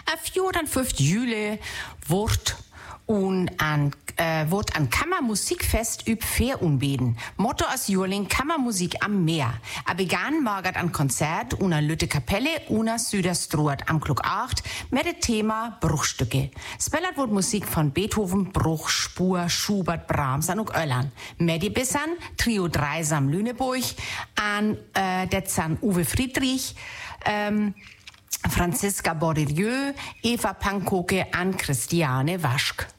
4. Juli wird an Kammermusikfest üb Fair unbeden. Motto aus Jurling Kammermusik am Meer. A begann morgat an Konzert una Lütte Kapelle una Süderstruat am Klug 8 mit dem Thema Bruchstücke. Spellert wird Musik von Beethoven, Bruch, Spur, Schubert, Brahms an und Öllern. Medi Bissan, Trio Dreisam Lüneburg, an Detzan Uwe Friedrich, Franziska Bordelieu, Eva Pankoke an Christiane Waschk.